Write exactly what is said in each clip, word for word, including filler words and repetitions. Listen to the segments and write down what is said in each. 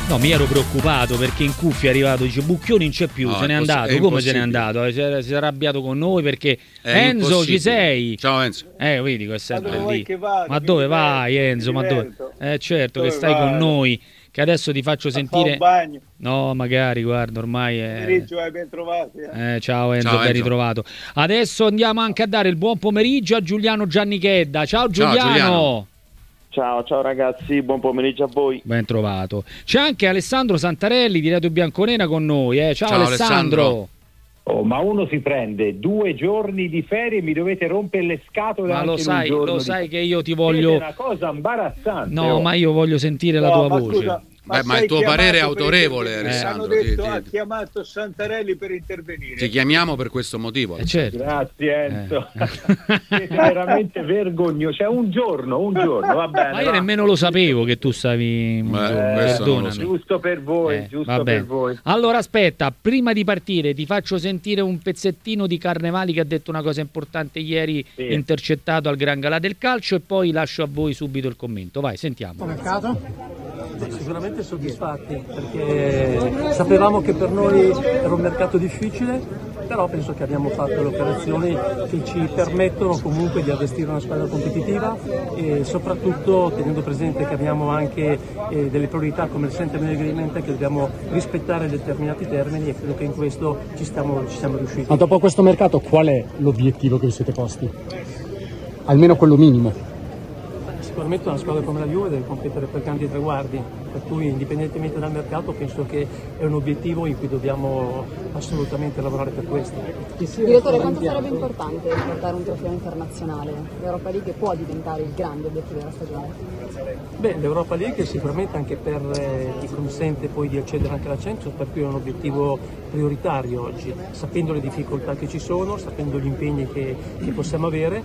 No, mi ero preoccupato perché in cuffia è arrivato, dice Bucchioni non c'è più, no, se n'è andato. Come se n'è andato? Si è, si è arrabbiato con noi perché è Enzo ci sei? Ciao Enzo. Eh, vedi che è sempre ma lì. vado, Ma dove diverto, vai Enzo? Ma dove? Eh certo dove che stai vado? con noi, che adesso ti faccio sentire. Un bagno. No, magari, guarda, ormai è. Pomeriggio hai ben trovati. Eh? Eh, ciao Enzo, ciao, ben Enzo. ritrovato. Adesso andiamo anche a dare il buon pomeriggio a Giuliano Giannichedda. Ciao Giuliano. Ciao, Giuliano. Ciao, ciao ragazzi, buon pomeriggio a voi. Ben trovato. C'è anche Alessandro Santarelli di Radio Bianconera con noi. Eh. Ciao, ciao Alessandro. Alessandro. Oh, ma uno si prende due giorni di ferie e mi dovete rompere le scatole. Ma anche lo in sai, un giorno lo di... sai che io ti voglio. È una cosa imbarazzante. No, oh. ma io voglio sentire la No, tua ma voce. scusa, Beh, ma il tuo parere è autorevole, eh. Alessandro. Hanno detto, ti, ti, ha chiamato Santarelli per intervenire. ti chiamiamo per questo motivo. Eh, certo. Grazie Enzo. Eh. Siete veramente vergognosi. Cioè un giorno, un giorno, va bene. Ma io va. nemmeno lo sapevo che tu stavi. Beh, Buongiorno, questo non lo perdonami. so. Giusto per voi, Eh, giusto va bene. per voi. Allora aspetta, prima di partire ti faccio sentire un pezzettino di Carnevali che ha detto una cosa importante ieri, Sì. intercettato al Gran Galà del Calcio, e poi lascio a voi subito il commento. Vai, sentiamo. Mercato? Sicuramente soddisfatti perché sapevamo che per noi era un mercato difficile, però penso che abbiamo fatto le operazioni che ci permettono comunque di allestire una squadra competitiva e soprattutto tenendo presente che abbiamo anche eh, delle priorità come il Centenary Agreement, che dobbiamo rispettare determinati termini, e credo che in questo ci, stiamo, ci siamo riusciti. Ma dopo questo mercato qual è l'obiettivo che vi siete posti? Almeno quello minimo. Sicuramente una squadra come la Juve deve competere per grandi traguardi, per cui indipendentemente dal mercato penso che è un obiettivo in cui dobbiamo assolutamente lavorare per questo. Direttore, quanto sarebbe importante portare un trofeo internazionale? L'Europa League può diventare il grande obiettivo della stagione? Beh, l'Europa League sicuramente anche per eh, chi consente poi di accedere anche alla Champions, per cui è un obiettivo prioritario oggi, sapendo le difficoltà che ci sono, sapendo gli impegni che, che possiamo avere,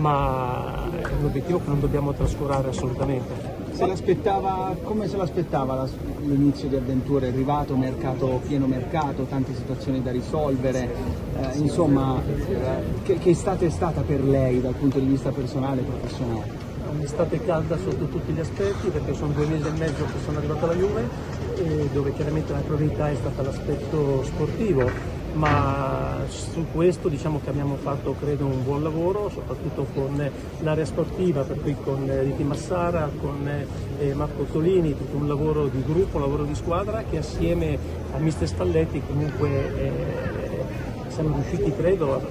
ma è un obiettivo che non dobbiamo trascurare assolutamente. Se l'aspettava, come se l'aspettava la- l'inizio di avventure? È arrivato, mercato, pieno mercato, tante situazioni da risolvere, eh, insomma, eh, che, che estate è stata per lei dal punto di vista personale e professionale? Un'estate calda sotto tutti gli aspetti, perché sono due mesi e mezzo che sono arrivato alla Juve, e dove chiaramente la priorità è stata l'aspetto sportivo, ma su questo diciamo che abbiamo fatto credo un buon lavoro, soprattutto con l'area sportiva, per cui con Ricky Massara, con eh, Marco Ottolini, tutto un lavoro di gruppo, un lavoro di squadra che assieme a mister Spalletti comunque eh, siamo riusciti credo